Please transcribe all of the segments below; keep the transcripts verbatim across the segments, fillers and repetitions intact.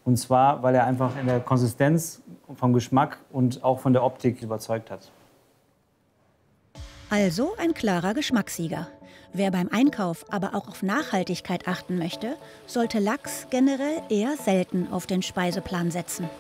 Und zwar, weil er einfach in der Konsistenz, vom Geschmack und auch von der Optik überzeugt hat. Also ein klarer Geschmackssieger. Wer beim Einkauf aber auch auf Nachhaltigkeit achten möchte, sollte Lachs generell eher selten auf den Speiseplan setzen.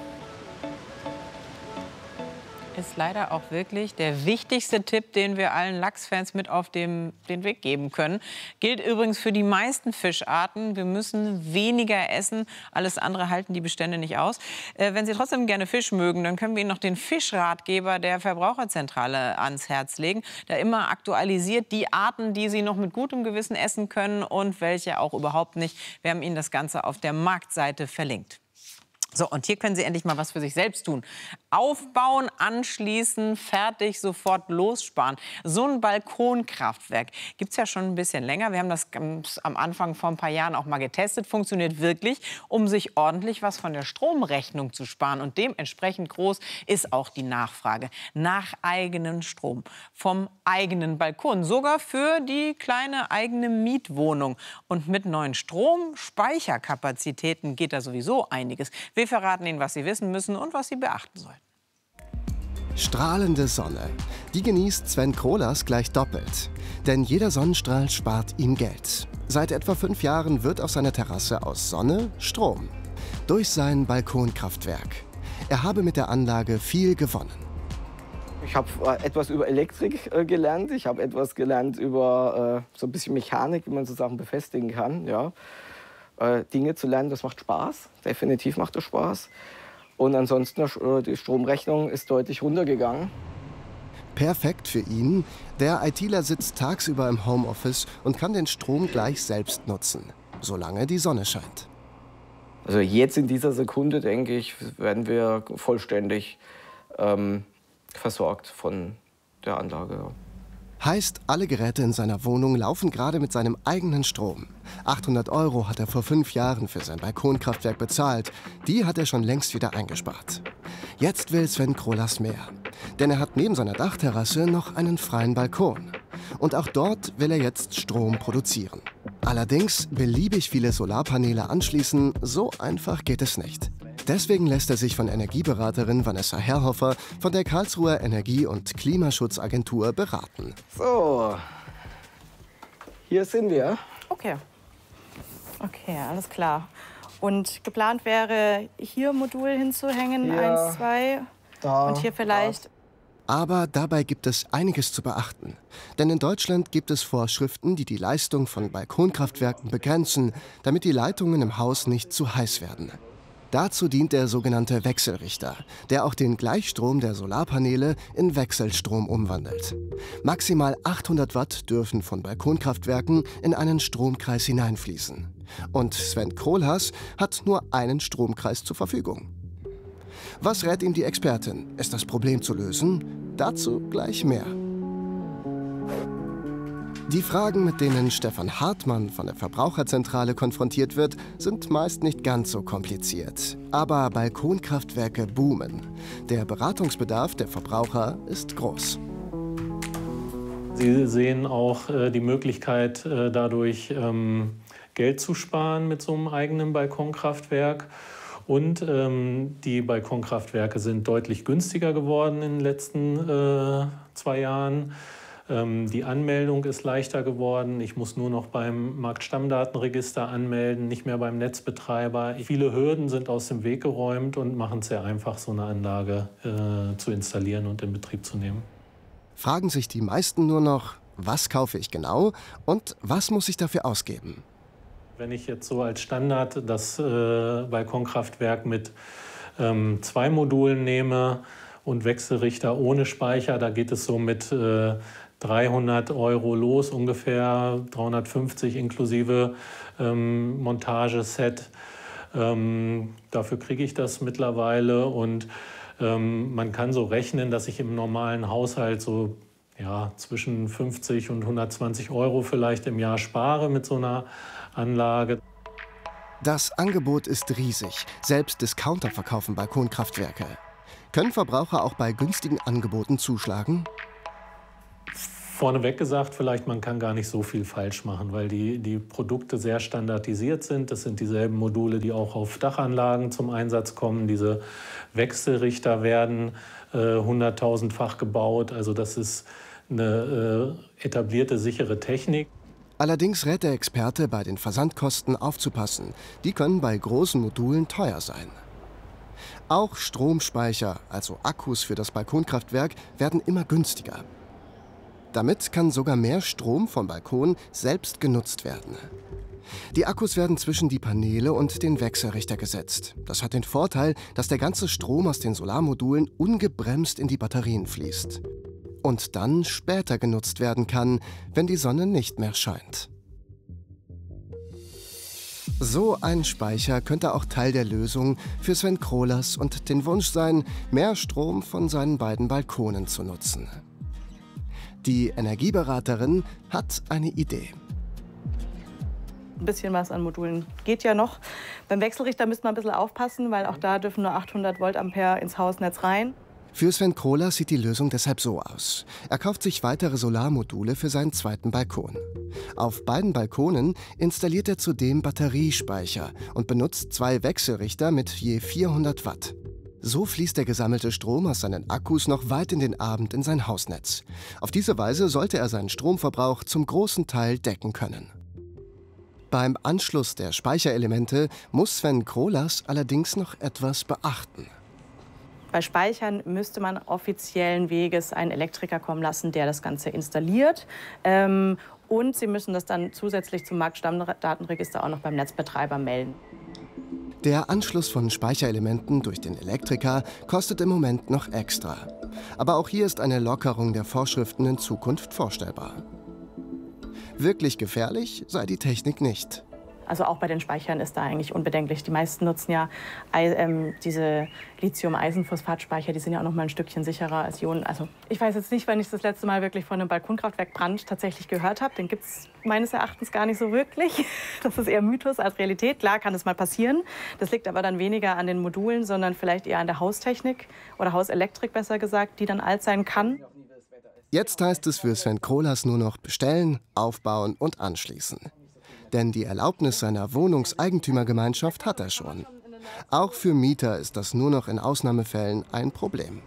Ist leider auch wirklich der wichtigste Tipp, den wir allen Lachsfans mit auf dem, den Weg geben können. Gilt übrigens für die meisten Fischarten. Wir müssen weniger essen. Alles andere halten die Bestände nicht aus. Äh, wenn Sie trotzdem gerne Fisch mögen, dann können wir Ihnen noch den Fischratgeber der Verbraucherzentrale ans Herz legen. Der immer aktualisiert die Arten, die Sie noch mit gutem Gewissen essen können und welche auch überhaupt nicht. Wir haben Ihnen das Ganze auf der Marktseite verlinkt. So, und hier können Sie endlich mal was für sich selbst tun. Aufbauen, anschließen, fertig, sofort lossparen. So ein Balkonkraftwerk gibt es ja schon ein bisschen länger. Wir haben das am Anfang vor ein paar Jahren auch mal getestet. Funktioniert wirklich, um sich ordentlich was von der Stromrechnung zu sparen. Und dementsprechend groß ist auch die Nachfrage nach eigenem Strom. Vom eigenen Balkon, sogar für die kleine eigene Mietwohnung. Und mit neuen Stromspeicherkapazitäten geht da sowieso einiges. Wir verraten Ihnen, was Sie wissen müssen und was Sie beachten sollten. Strahlende Sonne. Die genießt Sven Krolas gleich doppelt. Denn jeder Sonnenstrahl spart ihm Geld. Seit etwa fünf Jahren wird auf seiner Terrasse aus Sonne Strom. Durch sein Balkonkraftwerk. Er habe mit der Anlage viel gewonnen. Ich habe etwas über Elektrik äh, gelernt. Ich habe etwas gelernt über äh, so ein bisschen Mechanik, wie man so Sachen befestigen kann. Ja. Äh, Dinge zu lernen, das macht Spaß. Definitiv macht das Spaß. Und ansonsten, äh, die Stromrechnung ist deutlich runtergegangen. Perfekt für ihn. Der ITler sitzt tagsüber im Homeoffice und kann den Strom gleich selbst nutzen, solange die Sonne scheint. Also jetzt in dieser Sekunde, denke ich, werden wir vollständig ähm, versorgt von der Anlage. Heißt, alle Geräte in seiner Wohnung laufen gerade mit seinem eigenen Strom. achthundert Euro hat er vor fünf Jahren für sein Balkonkraftwerk bezahlt. Die hat er schon längst wieder eingespart. Jetzt will Sven Krolas mehr. Denn er hat neben seiner Dachterrasse noch einen freien Balkon. Und auch dort will er jetzt Strom produzieren. Allerdings beliebig viele Solarpaneele anschließen, so einfach geht es nicht. Deswegen lässt er sich von Energieberaterin Vanessa Herrhofer von der Karlsruher Energie- und Klimaschutzagentur beraten. So, hier sind wir. Okay. Okay, alles klar. Und geplant wäre, hier Modul hinzuhängen, Hier, eins, zwei. Da, und hier vielleicht. Aber dabei gibt es einiges zu beachten. Denn in Deutschland gibt es Vorschriften, die die Leistung von Balkonkraftwerken begrenzen, damit die Leitungen im Haus nicht zu heiß werden. Dazu dient der sogenannte Wechselrichter, der auch den Gleichstrom der Solarpaneele in Wechselstrom umwandelt. Maximal achthundert Watt dürfen von Balkonkraftwerken in einen Stromkreis hineinfließen. Und Sven Krolas hat nur einen Stromkreis zur Verfügung. Was rät ihm die Expertin? Ist das Problem zu lösen? Dazu gleich mehr. Die Fragen, mit denen Stefan Hartmann von der Verbraucherzentrale konfrontiert wird, sind meist nicht ganz so kompliziert. Aber Balkonkraftwerke boomen. Der Beratungsbedarf der Verbraucher ist groß. Sie sehen auch äh, die Möglichkeit, äh, dadurch ähm, Geld zu sparen mit so einem eigenen Balkonkraftwerk. Und ähm, die Balkonkraftwerke sind deutlich günstiger geworden in den letzten äh, zwei Jahren. Ähm, die Anmeldung ist leichter geworden. Ich muss nur noch beim Marktstammdatenregister anmelden, nicht mehr beim Netzbetreiber. Viele Hürden sind aus dem Weg geräumt und machen es sehr einfach, so eine Anlage äh, zu installieren und in Betrieb zu nehmen. Fragen sich die meisten nur noch, was kaufe ich genau und was muss ich dafür ausgeben? Wenn ich jetzt so als Standard das äh, Balkonkraftwerk mit ähm, zwei Modulen nehme und Wechselrichter ohne Speicher, da geht es so mit äh, dreihundert Euro los, ungefähr dreihundertfünfzig inklusive ähm, Montageset. Ähm, dafür kriege ich das mittlerweile und ähm, man kann so rechnen, dass ich im normalen Haushalt so ja, zwischen fünfzig und hundertzwanzig Euro vielleicht im Jahr spare mit so einer Anlage. Das Angebot ist riesig. Selbst Discounter verkaufen Balkonkraftwerke. Können Verbraucher auch bei günstigen Angeboten zuschlagen? Vorneweg gesagt, vielleicht man kann gar nicht so viel falsch machen, weil die, die Produkte sehr standardisiert sind. Das sind dieselben Module, die auch auf Dachanlagen zum Einsatz kommen. Diese Wechselrichter werden äh, hunderttausendfach gebaut. Also das ist eine äh, etablierte, sichere Technik. Allerdings rät der Experte, bei den Versandkosten aufzupassen. Die können bei großen Modulen teuer sein. Auch Stromspeicher, also Akkus für das Balkonkraftwerk, werden immer günstiger. Damit kann sogar mehr Strom vom Balkon selbst genutzt werden. Die Akkus werden zwischen die Paneele und den Wechselrichter gesetzt. Das hat den Vorteil, dass der ganze Strom aus den Solarmodulen ungebremst in die Batterien fließt. Und dann später genutzt werden kann, wenn die Sonne nicht mehr scheint. So ein Speicher könnte auch Teil der Lösung für Sven Krolas und den Wunsch sein, mehr Strom von seinen beiden Balkonen zu nutzen. Die Energieberaterin hat eine Idee. Ein bisschen was an Modulen geht ja noch. Beim Wechselrichter müsste man ein bisschen aufpassen, weil auch da dürfen nur achthundert Voltampere ins Hausnetz rein. Für Sven Krolas sieht die Lösung deshalb so aus. Er kauft sich weitere Solarmodule für seinen zweiten Balkon. Auf beiden Balkonen installiert er zudem Batteriespeicher und benutzt zwei Wechselrichter mit je vierhundert Watt. So fließt der gesammelte Strom aus seinen Akkus noch weit in den Abend in sein Hausnetz. Auf diese Weise sollte er seinen Stromverbrauch zum großen Teil decken können. Beim Anschluss der Speicherelemente muss Sven Krolas allerdings noch etwas beachten. Bei Speichern müsste man offiziellen Weges einen Elektriker kommen lassen, der das Ganze installiert. Ähm, und Sie müssen das dann zusätzlich zum Marktstammdatenregister auch noch beim Netzbetreiber melden. Der Anschluss von Speicherelementen durch den Elektriker kostet im Moment noch extra. Aber auch hier ist eine Lockerung der Vorschriften in Zukunft vorstellbar. Wirklich gefährlich sei die Technik nicht. Also auch bei den Speichern ist da eigentlich unbedenklich. Die meisten nutzen ja ähm, diese Lithium-Eisenphosphat-Speicher, die sind ja auch noch mal ein Stückchen sicherer als Ionen. Also ich weiß jetzt nicht, wann ich das letzte Mal wirklich von einem Balkonkraftwerk Brand tatsächlich gehört habe. Den gibt es meines Erachtens gar nicht so wirklich. Das ist eher Mythos als Realität. Klar kann das mal passieren. Das liegt aber dann weniger an den Modulen, sondern vielleicht eher an der Haustechnik oder Hauselektrik besser gesagt, die dann alt sein kann. Jetzt heißt es für Sven Krolas nur noch bestellen, aufbauen und anschließen. Denn die Erlaubnis seiner Wohnungseigentümergemeinschaft hat er schon. Auch für Mieter ist das nur noch in Ausnahmefällen ein Problem.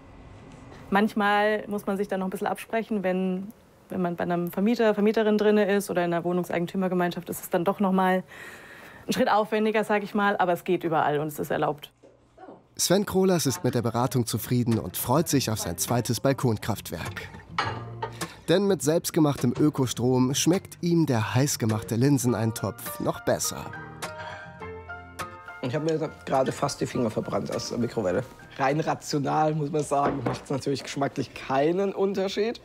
Manchmal muss man sich dann noch ein bisschen absprechen, wenn, wenn man bei einem Vermieter, Vermieterin drin ist oder in einer Wohnungseigentümergemeinschaft, ist es dann doch noch mal ein Schritt aufwendiger, sage ich mal, aber es geht überall und es ist erlaubt. Sven Krolas ist mit der Beratung zufrieden und freut sich auf sein zweites Balkonkraftwerk. Denn mit selbstgemachtem Ökostrom schmeckt ihm der heißgemachte Linseneintopf noch besser. Ich habe mir gerade fast die Finger verbrannt aus der Mikrowelle. Rein rational, muss man sagen, macht es natürlich geschmacklich keinen Unterschied.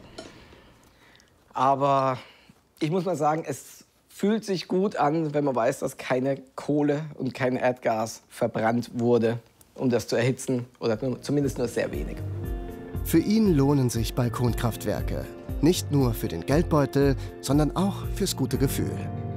Aber ich muss mal sagen, es fühlt sich gut an, wenn man weiß, dass keine Kohle und kein Erdgas verbrannt wurde, um das zu erhitzen. Oder nur, zumindest nur sehr wenig. Für ihn lohnen sich Balkonkraftwerke. Nicht nur für den Geldbeutel, sondern auch fürs gute Gefühl.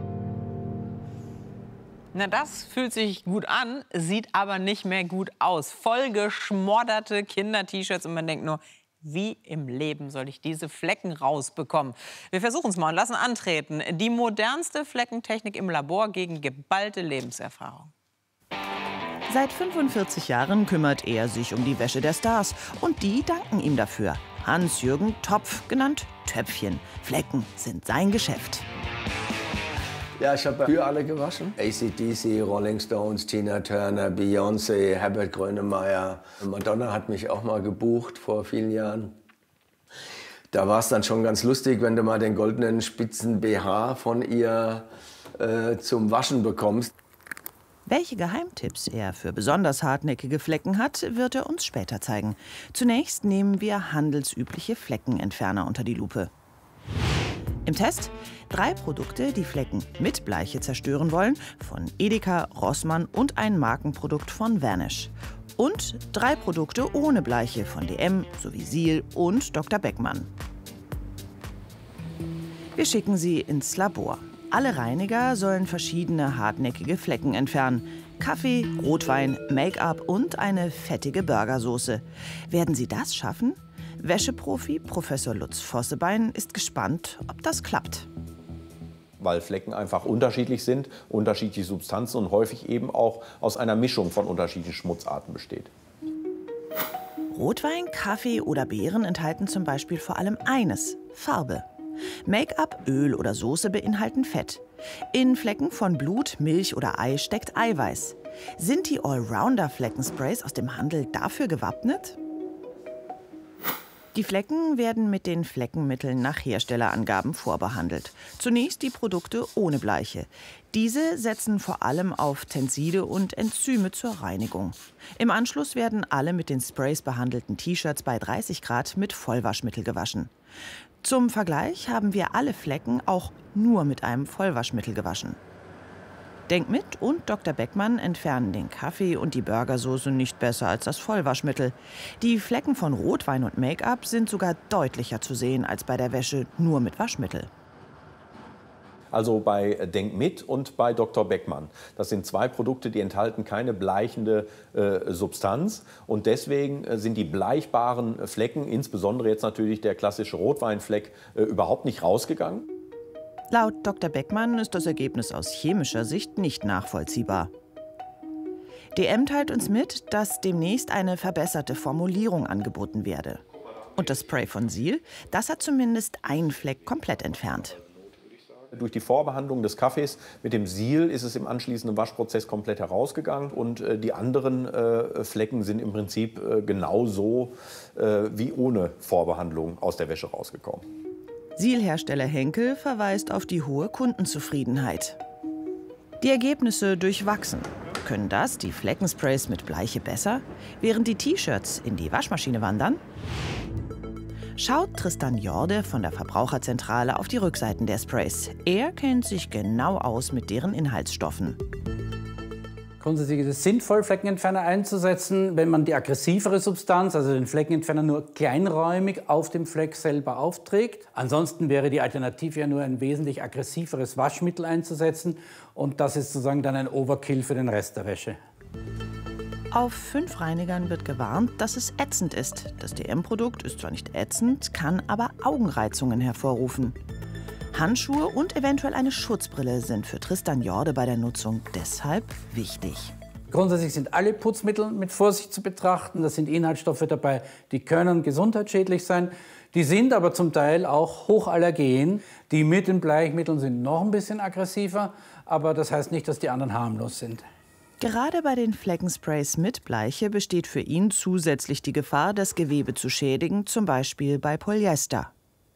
Na, das fühlt sich gut an, sieht aber nicht mehr gut aus. Voll geschmodderte Kinder-T-Shirts und man denkt nur, wie im Leben soll ich diese Flecken rausbekommen? Wir versuchen es mal und lassen antreten. Die modernste Fleckentechnik im Labor gegen geballte Lebenserfahrung. Seit fünfundvierzig Jahren kümmert er sich um die Wäsche der Stars. Und die danken ihm dafür. Hans-Jürgen Topf, genannt Töpfchen. Flecken sind sein Geschäft. Ja, ich habe für alle gewaschen. A C D C, Rolling Stones, Tina Turner, Beyoncé, Herbert Grönemeyer. Madonna hat mich auch mal gebucht vor vielen Jahren. Da war es dann schon ganz lustig, wenn du mal den goldenen spitzen B H von ihr äh, zum Waschen bekommst. Welche Geheimtipps er für besonders hartnäckige Flecken hat, wird er uns später zeigen. Zunächst nehmen wir handelsübliche Fleckenentferner unter die Lupe. Im Test drei Produkte, die Flecken mit Bleiche zerstören wollen, von Edeka, Rossmann und ein Markenprodukt von Vanish. Und drei Produkte ohne Bleiche von D M sowie Siel und Doktor Beckmann. Wir schicken sie ins Labor. Alle Reiniger sollen verschiedene hartnäckige Flecken entfernen. Kaffee, Rotwein, Make-up und eine fettige Burgersoße. Werden sie das schaffen? Wäscheprofi Professor Lutz Vossebein ist gespannt, ob das klappt. Weil Flecken einfach unterschiedlich sind, unterschiedliche Substanzen und häufig eben auch aus einer Mischung von unterschiedlichen Schmutzarten besteht. Rotwein, Kaffee oder Beeren enthalten zum Beispiel vor allem eines: Farbe. Make-up, Öl oder Soße beinhalten Fett. In Flecken von Blut, Milch oder Ei steckt Eiweiß. Sind die Allrounder-Fleckensprays aus dem Handel dafür gewappnet? Die Flecken werden mit den Fleckenmitteln nach Herstellerangaben vorbehandelt. Zunächst die Produkte ohne Bleiche. Diese setzen vor allem auf Tenside und Enzyme zur Reinigung. Im Anschluss werden alle mit den Sprays behandelten T-Shirts bei dreißig Grad mit Vollwaschmittel gewaschen. Zum Vergleich haben wir alle Flecken auch nur mit einem Vollwaschmittel gewaschen. Denkmit und Doktor Beckmann entfernen den Kaffee und die Burgersoße nicht besser als das Vollwaschmittel. Die Flecken von Rotwein und Make-up sind sogar deutlicher zu sehen als bei der Wäsche nur mit Waschmittel. Also bei Denkmit und bei Doktor Beckmann. Das sind zwei Produkte, die enthalten keine bleichende äh, Substanz. Und deswegen äh, sind die bleichbaren Flecken, insbesondere jetzt natürlich der klassische Rotweinfleck, äh, überhaupt nicht rausgegangen. Laut Doktor Beckmann ist das Ergebnis aus chemischer Sicht nicht nachvollziehbar. D M teilt uns mit, dass demnächst eine verbesserte Formulierung angeboten werde. Und das Spray von Sihl, das hat zumindest einen Fleck komplett entfernt. Durch die Vorbehandlung des Kaffees mit dem Sihl ist es im anschließenden Waschprozess komplett herausgegangen. Und äh, die anderen äh, Flecken sind im Prinzip äh, genauso äh, wie ohne Vorbehandlung aus der Wäsche rausgekommen. Sihlhersteller Henkel verweist auf die hohe Kundenzufriedenheit. Die Ergebnisse durchwachsen. Können das die Fleckensprays mit Bleiche besser, während die T-Shirts in die Waschmaschine wandern? Schaut Tristan Jorde von der Verbraucherzentrale auf die Rückseiten der Sprays. Er kennt sich genau aus mit deren Inhaltsstoffen. Grundsätzlich ist es sinnvoll, Fleckenentferner einzusetzen, wenn man die aggressivere Substanz, also den Fleckenentferner, nur kleinräumig auf dem Fleck selber aufträgt. Ansonsten wäre die Alternative ja nur ein wesentlich aggressiveres Waschmittel einzusetzen. Und das ist sozusagen dann ein Overkill für den Rest der Wäsche. Auf fünf Reinigern wird gewarnt, dass es ätzend ist. Das D M-Produkt ist zwar nicht ätzend, kann aber Augenreizungen hervorrufen. Handschuhe und eventuell eine Schutzbrille sind für Tristan Jorde bei der Nutzung deshalb wichtig. Grundsätzlich sind alle Putzmittel mit Vorsicht zu betrachten. Da sind Inhaltsstoffe dabei, die können gesundheitsschädlich sein. Die sind aber zum Teil auch hochallergen. Die mit den Bleichmitteln sind noch ein bisschen aggressiver, aber das heißt nicht, dass die anderen harmlos sind. Gerade bei den Fleckensprays mit Bleiche besteht für ihn zusätzlich die Gefahr, das Gewebe zu schädigen, zum Beispiel bei Polyester.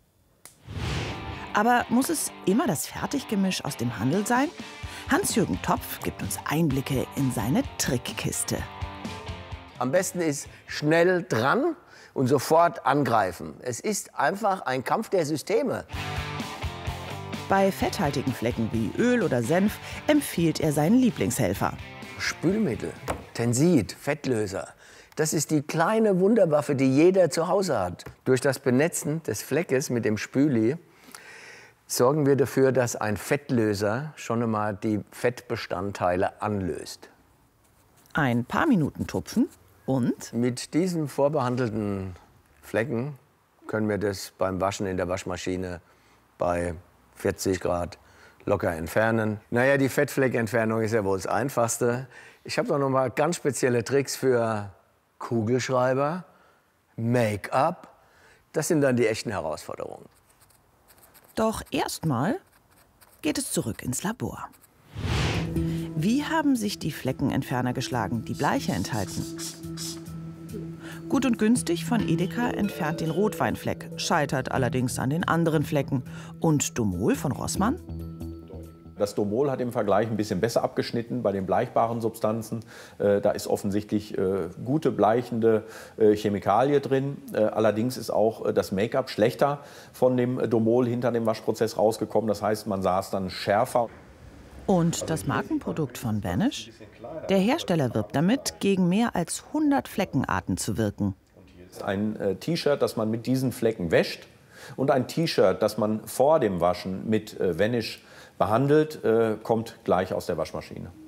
Aber muss es immer das Fertiggemisch aus dem Handel sein? Hans-Jürgen Topf gibt uns Einblicke in seine Trickkiste. Am besten ist schnell dran und sofort angreifen. Es ist einfach ein Kampf der Systeme. Bei fetthaltigen Flecken wie Öl oder Senf empfiehlt er seinen Lieblingshelfer. Spülmittel, Tensid, Fettlöser. Das ist die kleine Wunderwaffe, die jeder zu Hause hat. Durch das Benetzen des Fleckes mit dem Spüli sorgen wir dafür, dass ein Fettlöser schon einmal die Fettbestandteile anlöst. Ein paar Minuten tupfen und? Mit diesen vorbehandelten Flecken können wir das beim Waschen in der Waschmaschine bei vierzig Grad locker entfernen. Naja, die Fettfleckentfernung ist ja wohl das Einfachste. Ich habe noch mal ganz spezielle Tricks für Kugelschreiber, Make-up. Das sind dann die echten Herausforderungen. Doch erstmal geht es zurück ins Labor. Wie haben sich die Fleckenentferner geschlagen, die Bleiche enthalten? Gut und günstig von Edeka entfernt den Rotweinfleck, scheitert allerdings an den anderen Flecken. Und Domol von Rossmann? Das Domol hat im Vergleich ein bisschen besser abgeschnitten bei den bleichbaren Substanzen. Äh, da ist offensichtlich äh, gute bleichende äh, Chemikalie drin. Äh, allerdings ist auch äh, das Make-up schlechter von dem Domol hinter dem Waschprozess rausgekommen. Das heißt, man sah es dann schärfer. Und das Markenprodukt von Vanish? Der Hersteller wirbt damit, gegen mehr als hundert Fleckenarten zu wirken. Ein äh, T-Shirt, das man mit diesen Flecken wäscht, und ein T-Shirt, das man vor dem Waschen mit äh, Vanish behandelt, äh, kommt gleich aus der Waschmaschine.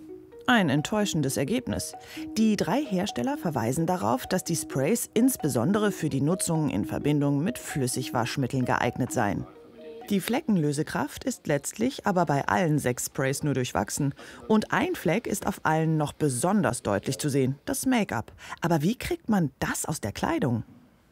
Ein enttäuschendes Ergebnis. Die drei Hersteller verweisen darauf, dass die Sprays insbesondere für die Nutzung in Verbindung mit Flüssigwaschmitteln geeignet seien. Die Fleckenlösekraft ist letztlich aber bei allen sechs Sprays nur durchwachsen. Und ein Fleck ist auf allen noch besonders deutlich zu sehen, das Make-up. Aber wie kriegt man das aus der Kleidung?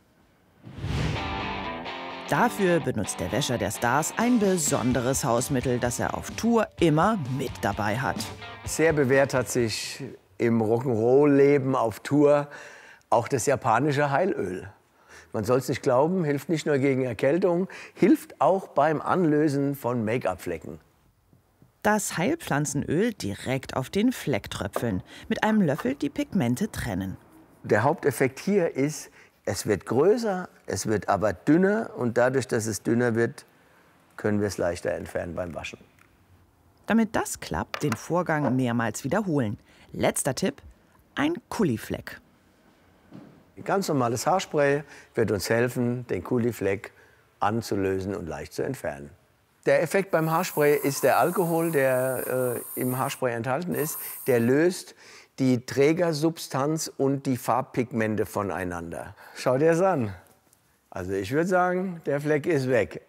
Dafür benutzt der Wäscher der Stars ein besonderes Hausmittel, das er auf Tour immer mit dabei hat. Sehr bewährt hat sich im Rock'n'Roll-Leben auf Tour auch das japanische Heilöl. Man soll es nicht glauben, hilft nicht nur gegen Erkältung, hilft auch beim Anlösen von Make-up-Flecken. Das Heilpflanzenöl direkt auf den Fleck tröpfeln, mit einem Löffel die Pigmente trennen. Der Haupteffekt hier ist, es wird größer, es wird aber dünner und dadurch, dass es dünner wird, können wir es leichter entfernen beim Waschen. Damit das klappt, den Vorgang mehrmals wiederholen. Letzter Tipp, ein Kulifleck. Ein ganz normales Haarspray wird uns helfen, den Kulifleck anzulösen und leicht zu entfernen. Der Effekt beim Haarspray ist der Alkohol, der äh, im Haarspray enthalten ist. Der löst die Trägersubstanz und die Farbpigmente voneinander. Schau dir das an. Also ich würde sagen, der Fleck ist weg.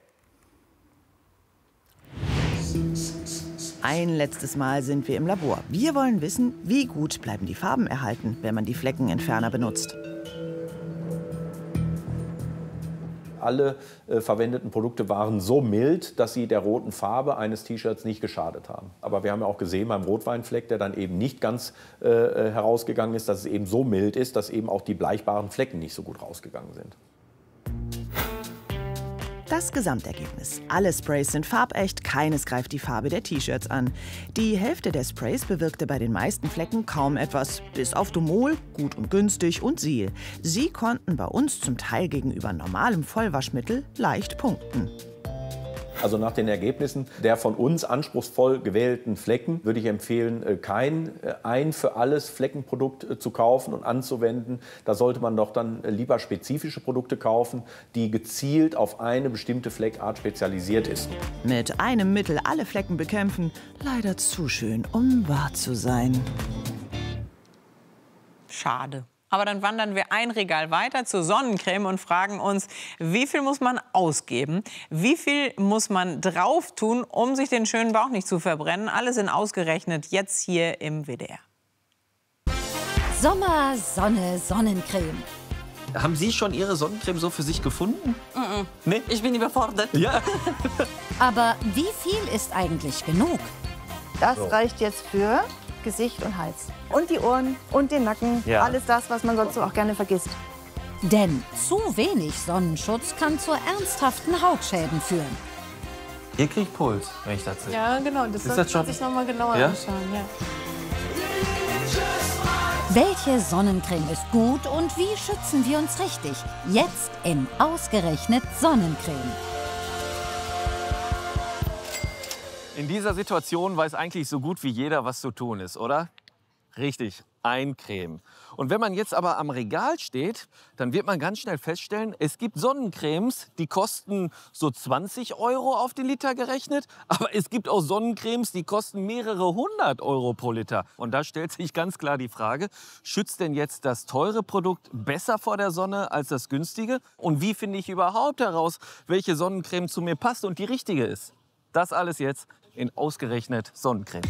Ein letztes Mal sind wir im Labor. Wir wollen wissen, wie gut bleiben die Farben erhalten, wenn man die Fleckenentferner benutzt. Alle äh, verwendeten Produkte waren so mild, dass sie der roten Farbe eines T-Shirts nicht geschadet haben. Aber wir haben ja auch gesehen beim Rotweinfleck, der dann eben nicht ganz äh, herausgegangen ist, dass es eben so mild ist, dass eben auch die bleichbaren Flecken nicht so gut rausgegangen sind. Das Gesamtergebnis. Alle Sprays sind farbecht, keines greift die Farbe der T-Shirts an. Die Hälfte der Sprays bewirkte bei den meisten Flecken kaum etwas, bis auf Domol, Gut und Günstig und Sil. Sie konnten bei uns zum Teil gegenüber normalem Vollwaschmittel leicht punkten. Also nach den Ergebnissen der von uns anspruchsvoll gewählten Flecken würde ich empfehlen, kein ein für alles Fleckenprodukt zu kaufen und anzuwenden. Da sollte man doch dann lieber spezifische Produkte kaufen, die gezielt auf eine bestimmte Fleckart spezialisiert ist. Mit einem Mittel alle Flecken bekämpfen, leider zu schön, um wahr zu sein. Schade. Aber dann wandern wir ein Regal weiter zur Sonnencreme und fragen uns, wie viel muss man ausgeben? Wie viel muss man drauf tun, um sich den schönen Bauch nicht zu verbrennen? Alle sind ausgerechnet jetzt hier im W D R. Sommer, Sonne, Sonnencreme. Haben Sie schon Ihre Sonnencreme so für sich gefunden? Mm-mm. Nee? Ich bin überfordert. Ja. Aber wie viel ist eigentlich genug? Das reicht jetzt für Gesicht und Hals. Und die Ohren und den Nacken. Ja. Alles das, was man sonst so auch gerne vergisst. Denn zu wenig Sonnenschutz kann zu ernsthaften Hautschäden führen. Ihr kriegt Puls, wenn ich das sehe. Ja, genau. Das Ist sollte das schon- man sich noch mal genauer Ja? anschauen. Ja. Welche Sonnencreme ist gut und wie schützen wir uns richtig? Jetzt in Ausgerechnet Sonnencreme. In dieser Situation weiß eigentlich so gut wie jeder, was zu tun ist, oder? Richtig, eincremen. Und wenn man jetzt aber am Regal steht, dann wird man ganz schnell feststellen, es gibt Sonnencremes, die kosten so zwanzig Euro auf den Liter gerechnet. Aber es gibt auch Sonnencremes, die kosten mehrere hundert Euro pro Liter. Und da stellt sich ganz klar die Frage, schützt denn jetzt das teure Produkt besser vor der Sonne als das günstige? Und wie finde ich überhaupt heraus, welche Sonnencreme zu mir passt und die richtige ist? Das alles jetzt in Ausgerechnet Sonnencreme.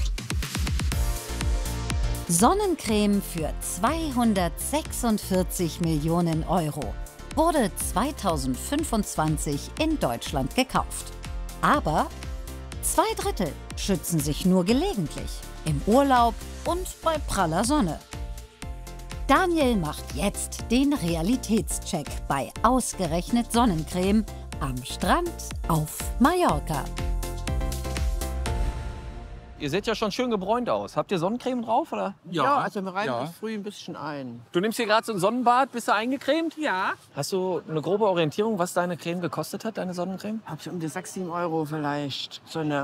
Sonnencreme für zweihundertsechsundvierzig Millionen Euro wurde zweitausendfünfundzwanzig in Deutschland gekauft. Aber zwei Drittel schützen sich nur gelegentlich, im Urlaub und bei praller Sonne. Daniel macht jetzt den Realitätscheck bei Ausgerechnet Sonnencreme am Strand auf Mallorca. Ihr seht ja schon schön gebräunt aus. Habt ihr Sonnencreme drauf, oder? Ja, also wir reiben Ja. uns früh ein bisschen ein. Du nimmst hier gerade so ein Sonnenbad, bist du eingecremt? Ja. Hast du eine grobe Orientierung, was deine Creme gekostet hat, deine Sonnencreme? Hab ich um die sechs, sieben Euro vielleicht. So eine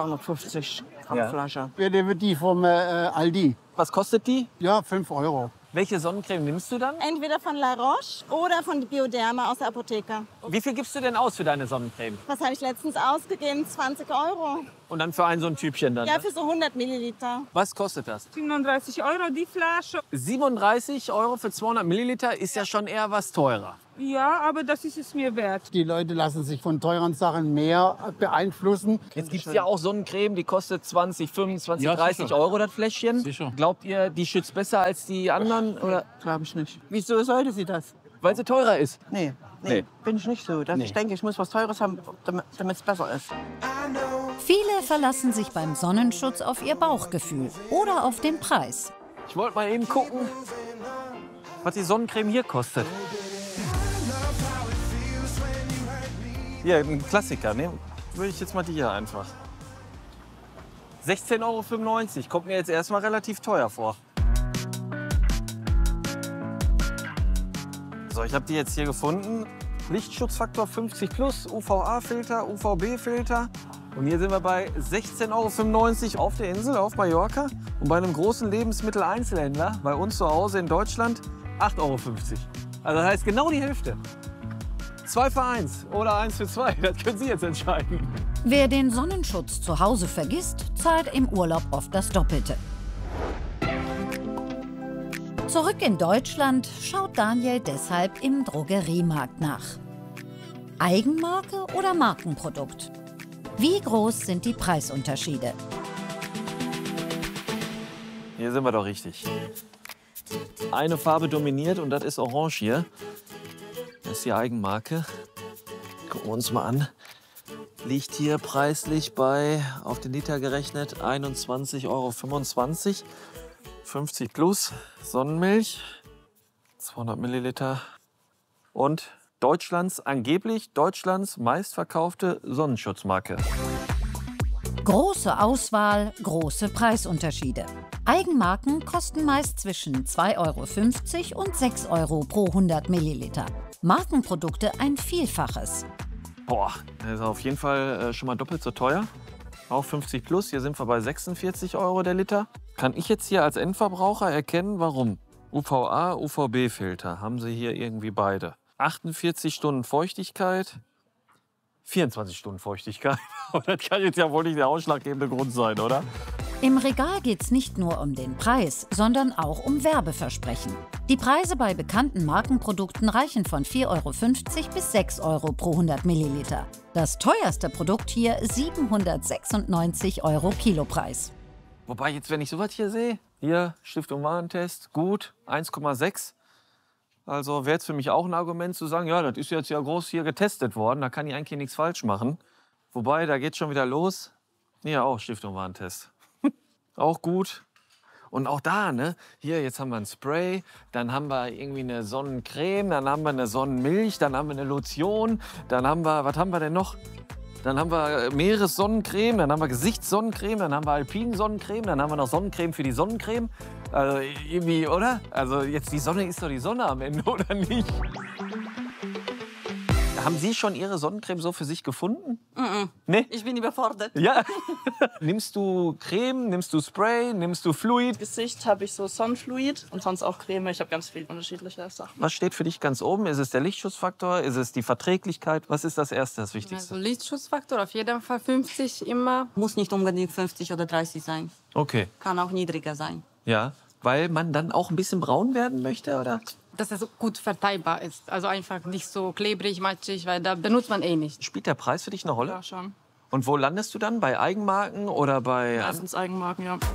zweihundertfünfzig Gramm Ja. Flasche. Ja, der wird die vom äh, Aldi. Was kostet die? Ja, fünf Euro. Welche Sonnencreme nimmst du dann? Entweder von La Roche oder von Bioderma aus der Apotheke. Wie viel gibst du denn aus für deine Sonnencreme? Was habe ich letztens ausgegeben? zwanzig Euro. Und dann für ein so ein Tübchen dann? Ja, ne? für so hundert Milliliter. Was kostet das? siebenunddreißig Euro die Flasche. siebenunddreißig Euro für zweihundert Milliliter ist ja schon eher was teurer. Ja, aber das ist es mir wert. Die Leute lassen sich von teuren Sachen mehr beeinflussen. Jetzt gibt es ja auch Sonnencreme, die kostet zwanzig, fünfundzwanzig, Ja, dreißig sicher. Euro das Fläschchen. Sicher. Glaubt ihr, die schützt besser als die anderen? Oder? Glaube ich nicht. Wieso sollte sie das? Weil sie teurer ist. Nee, nee, Nee. bin ich nicht so. Das, Nee. Ich denke, ich muss was Teures haben, damit es besser ist. Viele verlassen sich beim Sonnenschutz auf ihr Bauchgefühl oder auf den Preis. Ich wollte mal eben gucken, was die Sonnencreme hier kostet. Hier, ein Klassiker, ne? Würde ich jetzt mal die hier einfach. sechzehn Euro fünfundneunzig, kommt mir jetzt erstmal relativ teuer vor. So, ich habe die jetzt hier gefunden. Lichtschutzfaktor fünfzig plus, U V A-Filter, U V B-Filter. Und hier sind wir bei sechzehn Euro fünfundneunzig auf der Insel, auf Mallorca. Und bei einem großen Lebensmitteleinzelhändler, bei uns zu Hause in Deutschland, acht Euro fünfzig. Also das heißt genau die Hälfte. Zwei für eins oder eins für zwei, das können Sie jetzt entscheiden. Wer den Sonnenschutz zu Hause vergisst, zahlt im Urlaub oft das Doppelte. Zurück in Deutschland schaut Daniel deshalb im Drogeriemarkt nach. Eigenmarke oder Markenprodukt? Wie groß sind die Preisunterschiede? Hier sind wir doch richtig. Eine Farbe dominiert und das ist Orange hier. Das ist die Eigenmarke. Gucken wir uns mal an. Liegt hier preislich bei, auf den Liter gerechnet, einundzwanzig Euro fünfundzwanzig. fünfzig plus, Sonnenmilch, zweihundert Milliliter. Und Deutschlands, angeblich Deutschlands meistverkaufte Sonnenschutzmarke. Große Auswahl, große Preisunterschiede. Eigenmarken kosten meist zwischen zwei Euro fünfzig und sechs Euro pro hundert Milliliter. Markenprodukte ein Vielfaches. Boah, das ist auf jeden Fall äh, schon mal doppelt so teuer. Auch fünfzig plus, hier sind wir bei sechsundvierzig Euro der Liter. Kann ich jetzt hier als Endverbraucher erkennen, warum? U V A, U V B-Filter haben sie hier irgendwie beide. achtundvierzig Stunden Feuchtigkeit, vierundzwanzig Stunden Feuchtigkeit. Das kann jetzt ja wohl nicht der ausschlaggebende Grund sein, oder? Im Regal geht es nicht nur um den Preis, sondern auch um Werbeversprechen. Die Preise bei bekannten Markenprodukten reichen von vier Euro fünfzig bis sechs Euro pro hundert Milliliter. Das teuerste Produkt hier siebenhundertsechsundneunzig Euro Kilopreis. Wobei jetzt, wenn ich sowas hier sehe, hier Stiftung Warentest, gut, eins Komma sechs. Also wäre jetzt für mich auch ein Argument zu sagen, ja, das ist jetzt ja groß hier getestet worden, da kann ich eigentlich nichts falsch machen. Wobei, da geht schon wieder los. Ja, auch Stiftung Warentest. Auch gut. Und auch da, ne? Hier, jetzt haben wir ein Spray, dann haben wir irgendwie eine Sonnencreme, dann haben wir eine Sonnenmilch, dann haben wir eine Lotion, dann haben wir, was haben wir denn noch? Dann haben wir Meeressonnencreme, dann haben wir Gesichtssonnencreme, dann haben wir Alpinsonnencreme, dann haben wir noch Sonnencreme für die Sonnencreme. Also irgendwie, oder? Also jetzt die Sonne ist doch die Sonne am Ende, oder nicht? Haben Sie schon Ihre Sonnencreme so für sich gefunden? Mm-mm. Nee? Ich bin überfordert. Ja. Nimmst du Creme, nimmst du Spray, nimmst du Fluid? Gesicht habe ich so Sonnenfluid und sonst auch Creme. Ich habe ganz viele unterschiedliche Sachen. Was steht für dich ganz oben? Ist es der Lichtschutzfaktor? Ist es die Verträglichkeit? Was ist das Erste, das Wichtigste? Also Lichtschutzfaktor auf jeden Fall fünfzig immer. Muss nicht unbedingt fünfzig oder dreißig sein. Okay. Kann auch niedriger sein. Ja, weil man dann auch ein bisschen braun werden möchte, oder? Dass es gut verteilbar ist. Also einfach nicht so klebrig, matschig, weil da benutzt man eh nicht. Spielt der Preis für dich eine Rolle? Ja, schon. Und wo landest du dann? Bei Eigenmarken oder bei... Meistens Eigenmarken, ja.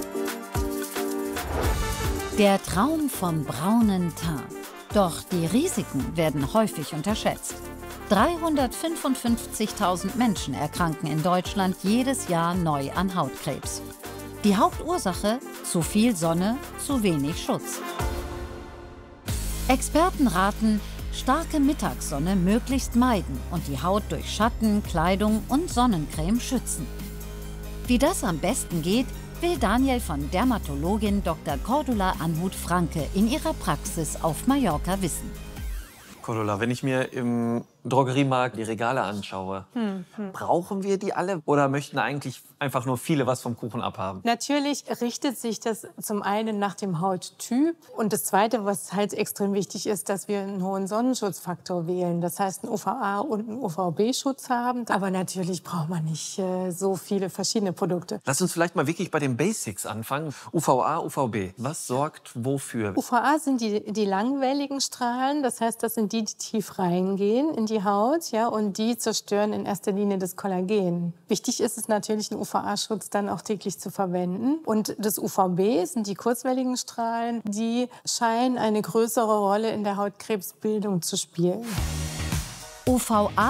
Der Traum vom braunen Teint. Doch die Risiken werden häufig unterschätzt. dreihundertfünfundfünfzigtausend Menschen erkranken in Deutschland jedes Jahr neu an Hautkrebs. Die Hauptursache? Zu viel Sonne, zu wenig Schutz. Experten raten, starke Mittagssonne möglichst meiden und die Haut durch Schatten, Kleidung und Sonnencreme schützen. Wie das am besten geht, will Daniel von Dermatologin Doktor Cordula Anhut-Franke in ihrer Praxis auf Mallorca wissen. Cordula, wenn ich mir im Drogeriemarkt die Regale anschaue, Hm, hm. brauchen wir die alle oder möchten eigentlich einfach nur viele was vom Kuchen abhaben? Natürlich richtet sich das zum einen nach dem Hauttyp. Und das Zweite, was halt extrem wichtig ist, dass wir einen hohen Sonnenschutzfaktor wählen. Das heißt, einen U V A- und einen U V B-Schutz haben. Aber natürlich braucht man nicht äh, so viele verschiedene Produkte. Lass uns vielleicht mal wirklich bei den Basics anfangen. U V A, U V B. Was sorgt wofür? U V A sind die, die langwelligen Strahlen. Das heißt, das sind die, die tief reingehen in die Haut. Ja, und die zerstören in erster Linie das Kollagen. Wichtig ist es natürlich, einen U V A-Schutz dann auch täglich zu verwenden. Und das U V B sind die kurzwelligen Strahlen. Die scheinen eine größere Rolle in der Hautkrebsbildung zu spielen. U V A